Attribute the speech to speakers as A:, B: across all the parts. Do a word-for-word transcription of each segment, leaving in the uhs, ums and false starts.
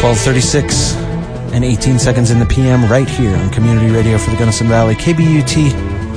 A: twelve thirty-six and eighteen seconds in the P M right here on Community Radio for the Gunnison Valley, K B U T,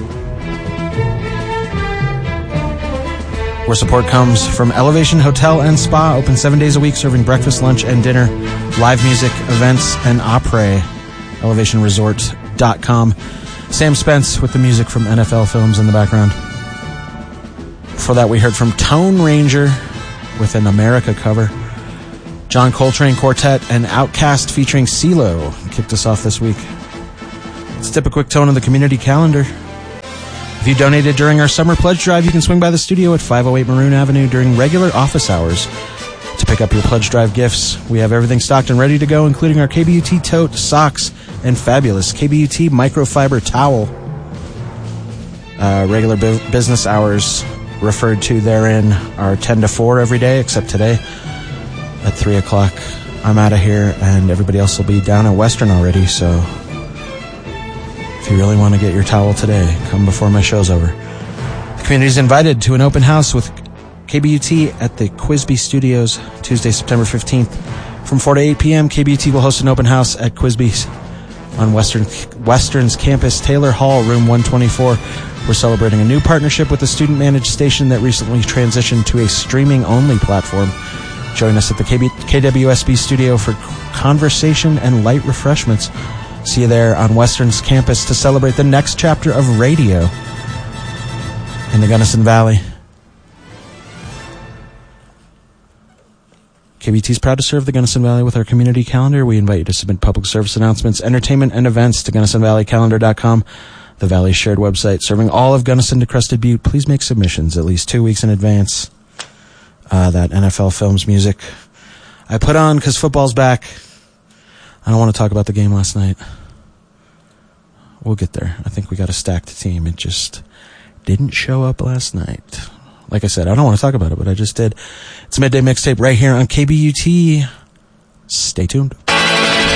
A: where support comes from Elevation Hotel and Spa, open seven days a week, serving breakfast, lunch, and dinner, live music, events, and opera. elevation resort dot com. Sam Spence with the music from N F L Films in the background. Before that, we heard from Tone Ranger with an America cover. John Coltrane Quartet and Outkast featuring CeeLo kicked us off this week. Let's tip a quick tone on the community calendar. If you donated during our summer pledge drive, you can swing by the studio at five oh eight Maroon Avenue during regular office hours to pick up your pledge drive gifts. We have everything stocked and ready to go, including our K B U T tote, socks, and fabulous K B U T microfiber towel. Uh, regular bu- business hours referred to therein are ten to four every day, except today at three o'clock. I'm out of here, and everybody else will be down at Western already, so if you really want to get your towel today, come before my show's over. The community is invited to an open house with K B U T at the Quisby Studios Tuesday, September fifteenth. From four to eight p.m., K B U T will host an open house at Quisby's on Western Western's campus, Taylor Hall, room one twenty-four. We're celebrating a new partnership with a student-managed station that recently transitioned to a streaming-only platform. Join us at the K B- K W S B studio for conversation and light refreshments. See you there on Western's campus to celebrate the next chapter of radio in the Gunnison Valley. K B T is proud to serve the Gunnison Valley with our community calendar. We invite you to submit public service announcements, entertainment, and events to Gunnison Valley Calendar dot com, the Valley's shared website serving all of Gunnison to Crested Butte. Please make submissions at least two weeks in advance. Uh, that N F L Films music I put on because football's back. I don't want to talk about the game last night. We'll get there. I think we got a stacked team. It just didn't show up last night. Like I said, I don't want to talk about it, but I just did. It's a midday mixtape right here on K B U T. Stay tuned.